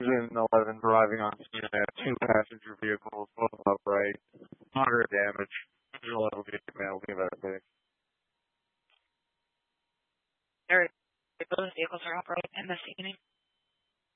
Engine 11 driving on scene. Two passenger vehicles, both upright. Moderate damage. Engine 11 will be evacuated. Both vehicles are upright in this evening.